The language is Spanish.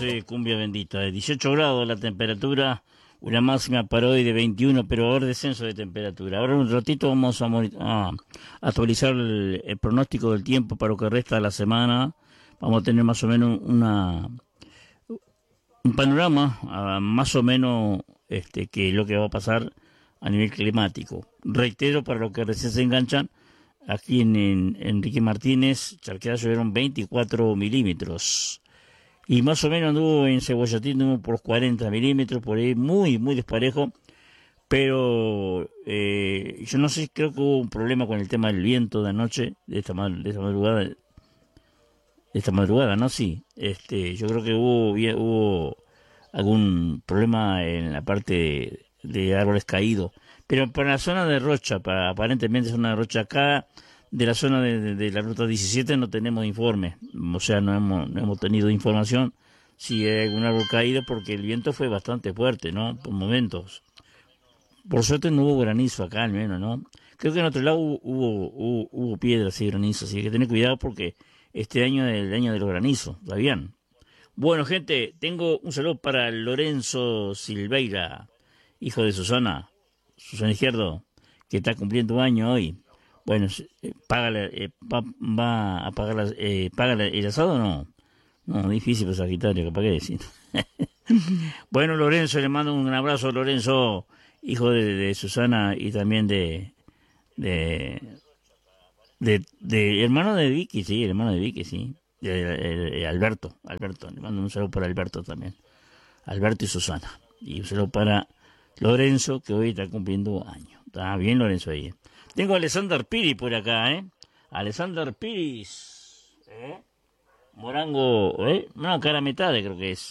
cumbia bendita. De 18 grados la temperatura, una máxima para hoy de 21, pero ahora descenso de temperatura. Ahora en un ratito vamos a actualizar el pronóstico del tiempo para lo que resta de la semana. Vamos a tener más o menos un panorama, más o menos que es lo que va a pasar a nivel climático. Reitero, para los que recién se enganchan, aquí en Enrique Martínez, Charqueada, llovieron 24 milímetros. Y más o menos anduvo en Cebollatín, anduvo por 40 milímetros, por ahí muy, muy desparejo. Pero yo no sé, creo que hubo un problema con el tema del viento de anoche, de esta madrugada, ¿no? Sí. Yo creo que hubo algún problema en la parte de árboles caídos. Pero para la zona de Rocha, aparentemente zona de Rocha, acá de la zona de la ruta 17 no tenemos informe, o sea, no hemos tenido información si hay algún árbol caído, porque el viento fue bastante fuerte, ¿no? Por momentos. Por suerte no hubo granizo acá, al menos, ¿no? Creo que en otro lado hubo piedras y granizo, así que hay que tener cuidado porque este año es el año de los granizos, ¿está bien? Bueno, gente, tengo un saludo para Lorenzo Silveira, hijo de Susana Izquierdo, que está cumpliendo año hoy. Bueno, va a pagar el asado o no? No, difícil para Sagitario, capaz que decir. Bueno, Lorenzo, le mando un abrazo, Lorenzo, hijo de Susana y también de hermano de Vicky, sí, hermano de Vicky, sí. Alberto, le mando un saludo para Alberto también. Alberto y Susana. Y un saludo para Lorenzo, que hoy está cumpliendo años. Está bien, Lorenzo, ahí. Tengo a Alexander Piri por acá, ¿eh? Alexander Piris, Morango, una cara metade creo que es.